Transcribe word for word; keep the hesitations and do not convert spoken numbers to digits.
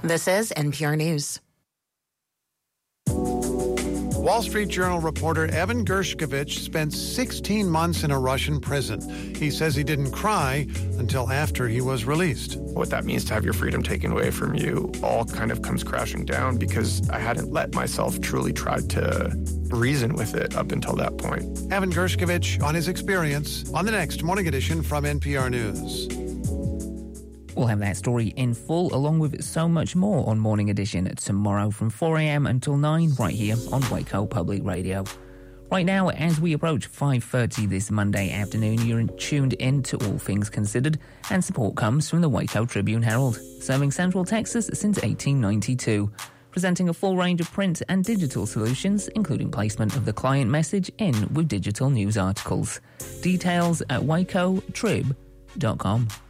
This is N P R News. Wall Street Journal reporter Evan Gershkovich spent sixteen months in a Russian prison. He says he didn't cry until after he was released. What that means to have your freedom taken away from you all kind of comes crashing down because I hadn't let myself truly try to reason with it up until that point. Evan Gershkovich on his experience on the next Morning Edition from N P R News. We'll have that story in full, along with so much more on Morning Edition tomorrow from four a.m. until nine, right here on Waco Public Radio. Right now, as we approach five thirty this Monday afternoon, you're tuned in to All Things Considered, and support comes from the Waco Tribune-Herald, serving Central Texas since eighteen ninety-two, presenting a full range of print and digital solutions, including placement of the client message in with digital news articles. Details at waco trib dot com.